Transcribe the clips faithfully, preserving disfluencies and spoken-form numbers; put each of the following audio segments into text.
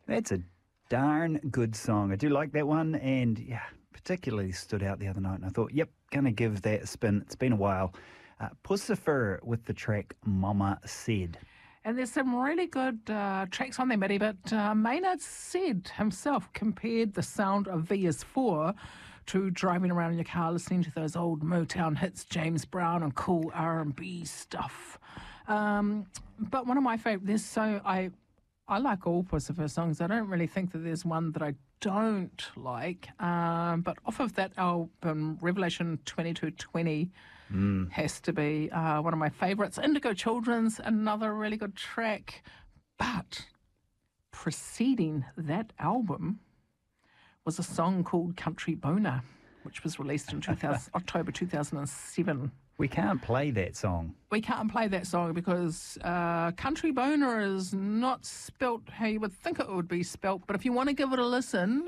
That's a darn good song. I do like that one, and yeah, particularly stood out the other night, and I thought, yep, gonna give that a spin. It's been a while. Uh, Puscifer with the track Mama Said. And there's some really good uh, tracks on there, Mitty, but uh, Maynard said himself compared the sound of V S four to driving around in your car listening to those old Motown hits, James Brown and cool R and B stuff. Um, but one of my favourite, there's so, I I like all Puscifer songs. I don't really think that there's one that I don't like. Um, but off of that album, Revelation twenty-two twenty mm. has to be uh, one of my favourites. Indigo Children's, another really good track. But preceding that album was a song called Country Boner, which was released in two thousand, October two thousand seven. We can't play that song. We can't play that song because uh, Country Boner is not spelt how you would think it would be spelt. But if you want to give it a listen,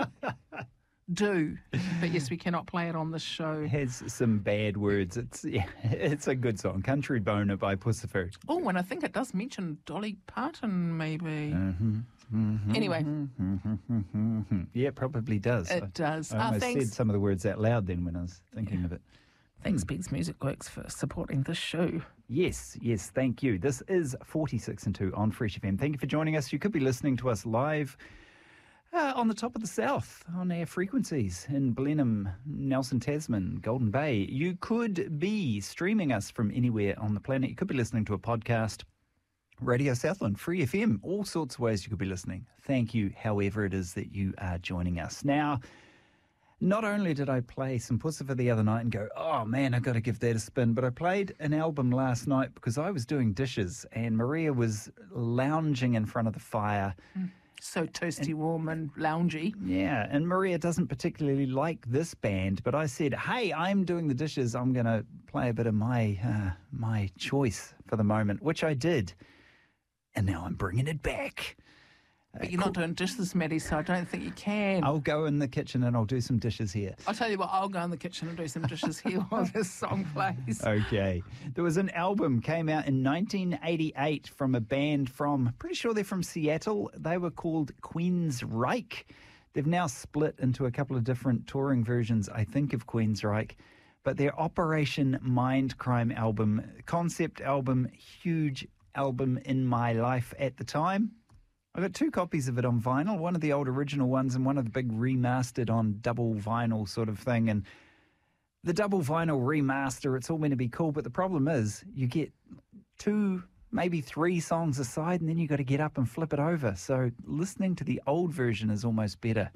do. But yes, we cannot play it on this show. It has some bad words. It's yeah, it's a good song. Country Boner by Puscifer. Oh, and I think it does mention Dolly Parton, maybe. Mm-hmm. Mm-hmm, anyway. Mm-hmm, mm-hmm. Yeah, it probably does. It I, does. I almost uh, said some of the words out loud then when I was thinking yeah. of it. Thanks, hmm. Beats Music Works, for supporting this show. Yes, yes, thank you. This is forty-six and two on Fresh F M. Thank you for joining us. You could be listening to us live uh, on the top of the south on our frequencies in Blenheim, Nelson Tasman, Golden Bay. You could be streaming us from anywhere on the planet. You could be listening to a podcast, Radio Southland, Free F M, all sorts of ways you could be listening. Thank you, however it is that you are joining us. Now, not only did I play some Puscifer the other night and go, oh man, I've got to give that a spin, but I played an album last night because I was doing dishes and Maria was lounging in front of the fire. Mm. So toasty, and, warm and loungy. Yeah, and Maria doesn't particularly like this band, but I said, hey, I'm doing the dishes. I'm going to play a bit of my uh, my choice for the moment, which I did. And now I'm bringing it back. But you're not doing dishes, Maddie, so I don't think you can. I'll go in the kitchen and I'll do some dishes here. I'll tell you what, I'll go in the kitchen and do some dishes here while this song plays. Okay. There was an album came out in nineteen eighty-eight from a band from, pretty sure they're from Seattle. They were called Queensryche. They've now split into a couple of different touring versions, I think, of Queensryche. But their Operation Mindcrime album, concept album, huge album in my life at the time. I got two copies of it on vinyl, one of the old original ones and one of the big remastered on double vinyl sort of thing. And the double vinyl remaster, it's all meant to be cool, but the problem is you get two, maybe three songs aside and then you got to get up and flip it over. So listening to the old version is almost better.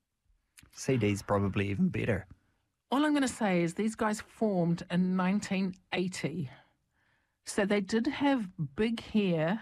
C D's probably even better. All I'm going to say is these guys formed in nineteen eighty. So they did have big hair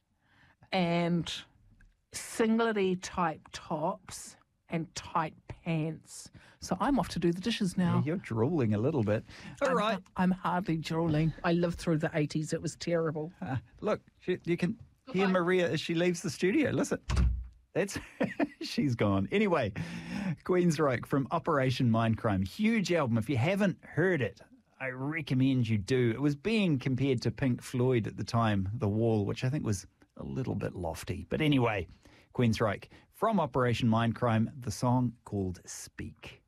and singlet-y type tops and tight pants. So I'm off to do the dishes now. Yeah, you're drooling a little bit. All I'm, right. I'm hardly drooling. I lived through the eighties. It was terrible. Uh, look, she, you can Goodbye. hear Maria as she leaves the studio. Listen. That's she's gone. Anyway, Queensryche from Operation Mindcrime. Huge album. If you haven't heard it, I recommend you do. It was being compared to Pink Floyd at the time, The Wall, which I think was a little bit lofty. But anyway, Queensryche from Operation Mindcrime, the song called Speak.